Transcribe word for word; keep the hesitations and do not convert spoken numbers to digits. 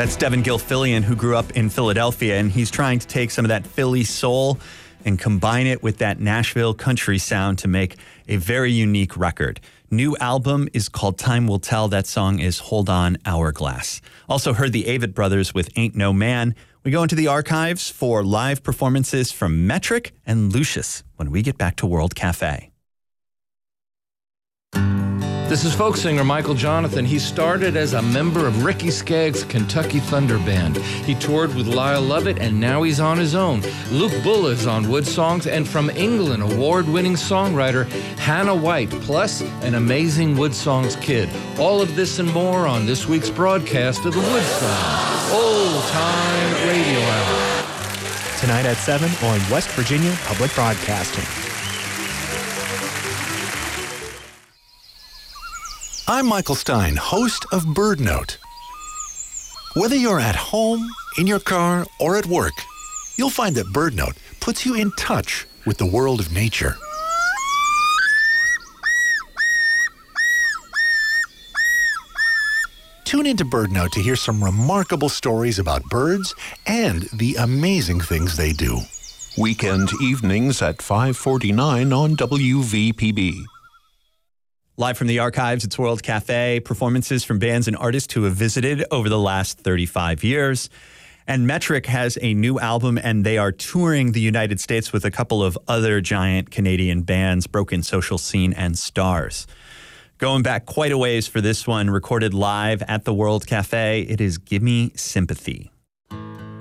That's Devin Gilfillian, who grew up in Philadelphia, and he's trying to take some of that Philly soul and combine it with that Nashville country sound to make a very unique record. New album is called Time Will Tell. That song is Hold On Hourglass. Also heard the Avett Brothers with Ain't No Man. We go into the archives for live performances from Metric and Lucius when we get back to World Cafe. This is folk singer Michael Jonathan. He started as a member of Ricky Skaggs' Kentucky Thunder Band. He toured with Lyle Lovett, and now he's on his own. Luke Bull is on Wood Songs, and from England, award-winning songwriter Hannah White, plus an amazing Wood Songs kid. All of this and more on this week's broadcast of the Wood Songs Old Time Radio Hour. Tonight at seven on West Virginia Public Broadcasting. I'm Michael Stein, host of Bird Note. Whether you're at home, in your car, or at work, you'll find that Bird Note puts you in touch with the world of nature. Tune into Bird Note to hear some remarkable stories about birds and the amazing things they do. Weekend evenings at five forty-nine on W V P B. Live from the archives, it's World Cafe, performances from bands and artists who have visited over the last thirty-five years. And Metric has a new album, and they are touring the United States with a couple of other giant Canadian bands, Broken Social Scene and Stars. Going back quite a ways for this one, recorded live at the World Cafe, it is Gimme Sympathy.